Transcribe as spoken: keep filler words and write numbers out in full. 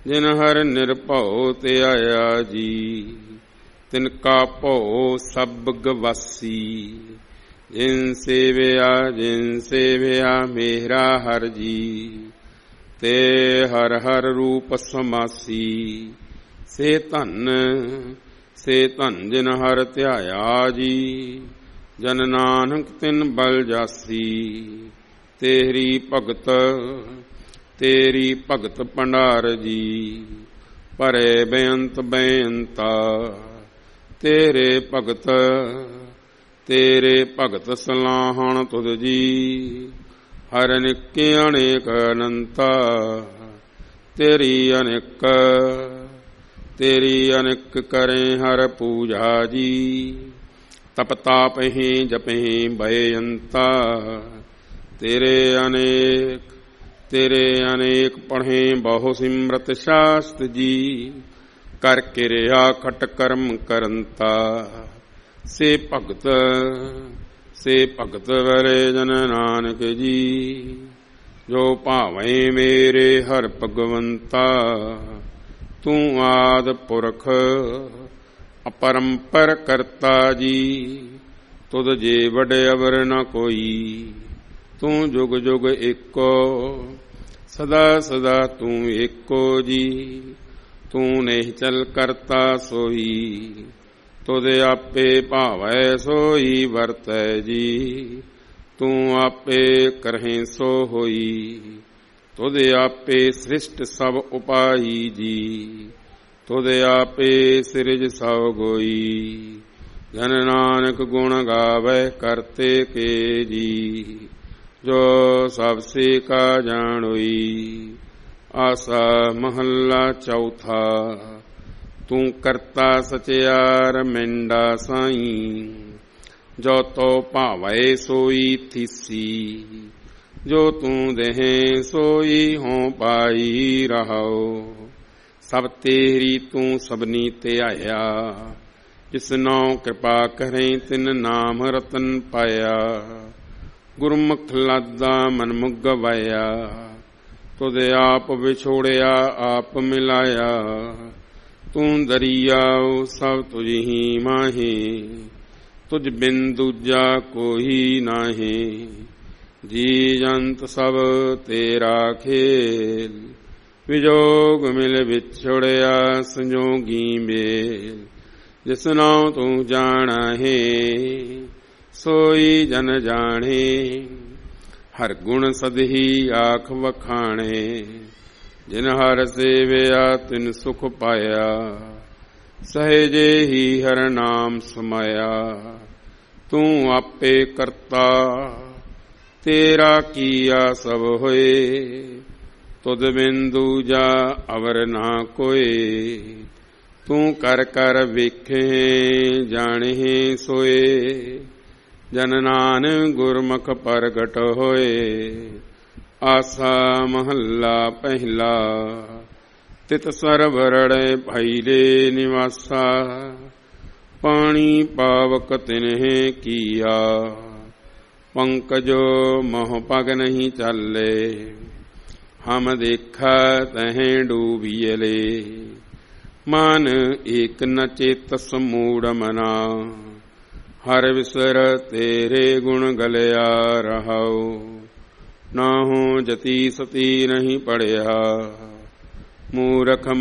ਜਿਨ ਹਰ ਨਿਰਭਉ ਧਿਆਇਆ ਜੀ, ਤਿਨ ਕਾ ਭਉ ਸਭ ਗਵਾਸੀ। ਜਿਨ ਸੇਵਿਆ ਜਿਨ ਸੇਵਿਆ ਮੇਰਾ ਹਰ ਜੀ, ਤੇ ਹਰ ਹਰ ਰੂਪ ਸਮਾਸੀ। ਸੇ ਧਨ ਸੇ ਧਨ ਜਿਨ ਹਰ ਧਿਆਇਆ ਜੀ, ਜਨ ਨਾਨਕ ਤਿਨ ਬਲ ਜਾਸੀ। ਤੇਰੀ ਭਗਤ ਤੇਰੀ ਭਗਤ ਭੰਡਾਰ ਜੀ, ਭਰੇ ਬੇਅੰਤ ਬੇਅੰਤਾ। ਤੇਰੇ ਭਗਤ ਤੇਰੇ ਭਗਤ ਸਲਾਹਣ ਤੁਧ ਜੀ, ਹਰ ਨਿੱਕੇ ਅਨੇਕ ਅਨੰਤਾ। ਤੇਰੀ ਅਨੇਕ ਤੇਰੀ ਅਨੇਕ ਕਰੇ ਹਰ ਪੂਜਾ ਜੀ, ਤਪ ਤਾਪਹਿ ਜਪਹਿ ਬੇਅੰਤਾ। ਤੇਰੇ ਅਨੇਕ ਤੇਰੇ ਅਨੇਕ ਪੜ੍ਹੇ ਬਹੁ ਸਿਮਰਤ ਸ਼ਾਸਤ ਜੀ, ਕਰ ਕਿਰਿਆ ਖਟ ਕਰਮ ਕਰੰਤਾ। ਸੇ ਭਗਤ ਸੇ ਭਗਤ ਵਰੇ ਜਨ ਨਾਨਕ ਜੀ, ਜੋ ਭਾਵੇਂ ਮੇਰੇ ਹਰ ਭਗਵੰਤਾ। ਤੂੰ ਆਦਿ ਪੁਰਖ ਅਪਰੰਪਰ ਕਰਤਾ ਜੀ, ਤੁਧ ਜੇ ਵਡੇ ਅਵਰ ਨ ਕੋਈ। ਤੂੰ ਜੁਗ ਜੁਗ ਏਕੋ ਸਦਾ ਸਦਾ ਤੂੰ ਏਕੋ ਜੀ, ਤੂੰ ਨਹੀਂ ਚਲ ਕਰਤਾ ਸੋਈ। ਤੁਧ ਆਪੇ ਭਾਵੈ ਸੋਈ ਵਰਤੈ ਜੀ, ਤੂੰ ਆਪੇ ਕਰਹਿ ਸੋ ਹੋਈ। ਤੁਧ ਆਪੇ ਸ੍ਰਿਸ਼ਟ ਸਭ ਉਪਾਈ ਜੀ, ਤੁਧ ਆਪੇ ਸਿਰਜ ਸਭ ਗੋਈ। ਜਨ ਨਾਨਕ ਗੁਣ ਗਾਵੈ ਕਰਤੇ ਕੇ ਜੀ, ਜੋ ਸਭ ਸੇ ਕਾ ਜਾਣੋਈ। ਆਸਾ ਮਹੱਲਾ ਚੌਥਾ। ਤੂੰ ਕਰਤਾ ਸਚਿਆਰ ਮੈਂਡਾ ਸਾਈ, ਜੋ ਤੋ ਭਾਵੈ ਸੋਈ ਥੀਸੀ। ਜੋ ਤੂੰ ਦੇਹੇ ਸੋਈ ਹੋਂ ਪਾਈ ਰਹਾਉ, ਸਭ ਤੇਰੀ ਤੂੰ ਸਭਨੀ ਧਿਆਇਆ। ਜਿਸ ਨਾਉ ਕਿਰਪਾ ਕਰੇ ਤਿਨ ਨਾਮ ਰਤਨ ਪਾਇਆ, ਗੁਰਮੁਖ ਲਾਦਾ ਮਨ ਮੁਗ ਗਵਾਇਆ। ਤੁਧ ਆਪ ਵਿਛੋੜਿਆ ਆਪ ਮਿਲਾਇਆ, ਤੂੰ ਦਰਿਆਉ ਸਭ ਤੁਝ ਹੀ ਮਾਹੀ। ਤੁਝ ਬਿਨ ਦੂਜਾ ਕੋਈ ਨਾਹੀਂ, ਜੀ ਜੰਤ ਸਭ ਤੇਰਾ ਖੇਲ। ਵਿਜੋਗ ਮਿਲ ਵਿਛੋੜਿਆ ਸੰਜੋਗੀ ਮੇਲ, ਜਿਸ ਨਾਉ ਤੂੰ ਜਾਣਹਿ ਸੋਈ ਜਨ ਜਾਣੇ। ਹਰ ਗੁਣ ਸਦਹੀ ਆਖ ਵਖਾਣੇ, ਜਿਨ ਹਰ ਸੇਵਿਆ ਤਿਨ ਸੁਖ ਪਾਇਆ। ਸਹਿਜੇ ਹੀ ਹਰ ਨਾਮ ਸਮਾਇਆ, ਤੂੰ ਆਪੇ ਕਰਤਾ ਤੇਰਾ ਕੀਆ ਸਭ ਹੋਏ। ਤੁਧ ਬਿਨ ਦੂਜਾ ਅਵਰ ਨਾ ਕੋਏ, ਤੂੰ ਕਰ ਕਰ ਵੇਖੇ ਜਾਣੇ ਸੋਏ। ਜਨ ਨਾਨਕ ਗੁਰਮੁਖ ਪ੍ਰਗਟ ਹੋਏ। ਆਸਾ ਮਹੱਲਾ ਪਹਿਲਾ। ਤਿਤ ਸਰਬ ਰੜੈ ਭਾਈਲੇ ਨਿਵਾਸਾ, ਪਾਣੀ ਪਾਵਕ ਤਿਨਹਿ ਕੀਆ। ਪੰਕਜੋ ਮੋਹ ਪਗ ਨਹੀਂ ਚਾਲੇ, ਹਮ ਦੇਖਾ ਤਹਿ ਡੂਬੀਲੇ। ਮਨ ਏਕ ਨ ਚੇਤਸ ਮੂੜ ਮਨਾ, ਹਰ ਵਿਸਰ ਤੇਰੇ ਗੁਣ ਗਲਿਆ ਰਹਾਉ। ਨਾਹੂ ਜਤੀ ਸਤੀ ਨਹੀਂ ਪੜਿਆ, ਮੂਰਖ